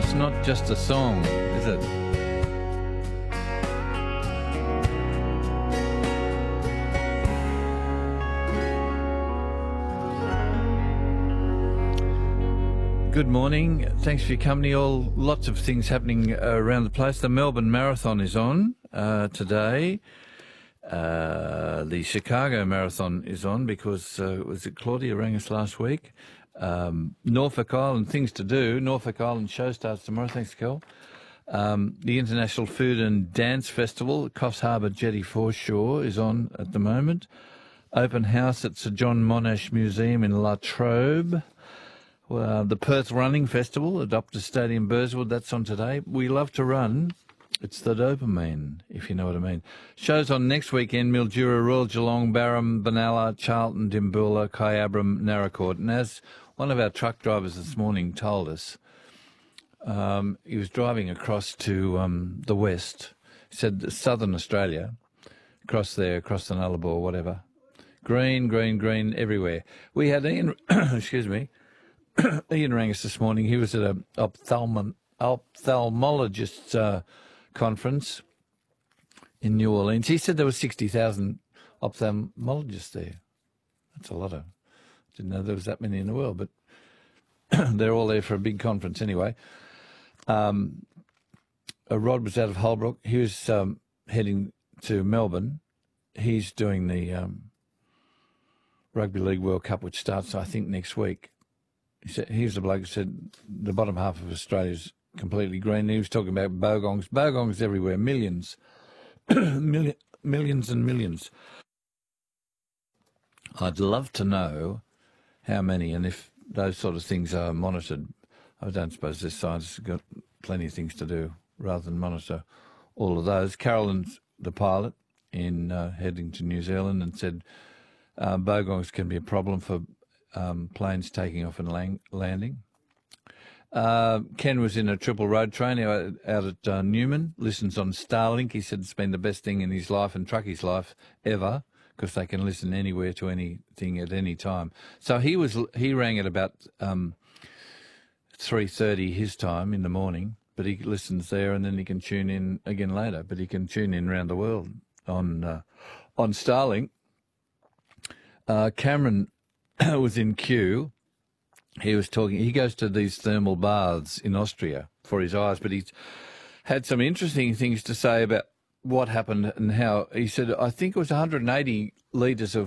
Life's not just a song, is it? Good morning. Thanks for your company. Lots of things happening around the place. The Melbourne Marathon is on today. The Chicago Marathon is on because, was it Claudia rang us last week? Norfolk Island, things to do. Norfolk Island show starts tomorrow. Thanks, Kel. The International Food and Dance Festival at Coffs Harbour Jetty Foreshore is on at the moment. Open house at Sir John Monash Museum in La Trobe. The Perth Running Festival at Optus Stadium, Burswood, that's on today. We love to run. It's the dopamine, if you know what I mean. Shows on next weekend: Mildura, Royal Geelong, Barham, Benalla, Charlton, Dimboola, Kyabram, Naracoorte. And as one of our truck drivers this morning told us, he was driving across to the west. He said southern Australia, across there, across the Nullarbor, whatever. Green, green, green everywhere. We had Ian, excuse me, Ian rang us this morning. He was at an ophthalmologist's conference in New Orleans. He said there were 60,000 ophthalmologists there. That's a lot of... Didn't know there was that many in the world, but they're all there for a big conference anyway. Rod was out of Holbrook. He was heading to Melbourne. He's doing the Rugby League World Cup, which starts, I think, next week. He said, here's the bloke who said the bottom half of Australia's completely green. He was talking about bogongs. Bogongs everywhere, millions. Millions and millions. I'd love to know how many, and if those sort of things are monitored. I don't suppose this scientists have got plenty of things to do rather than monitor all of those. Carolyn's the pilot in heading to New Zealand and said bogongs can be a problem for planes taking off and landing. Ken was in a triple road train out at Newman, listens on Starlink. He said it's been the best thing in his life and truckie's life ever, because they can listen anywhere to anything at any time. So he rang at about 3:30 his time in the morning, but he listens there and then he can tune in again later. But he can tune in around the world on Starlink. Cameron was in Kew. He was talking. He goes to these thermal baths in Austria for his eyes, but he's had some interesting things to say about what happened and how. He said, I think it was 180 litres of